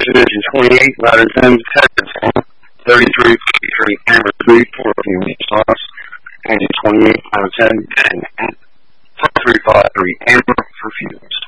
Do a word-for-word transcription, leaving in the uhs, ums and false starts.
Division twenty-eight, ladder ten, Texas, thirty-three fifty-three, Amber three, four fumes, sauce, engine twenty-eight, ladder ten, ten, four three five three, Amber for fumes.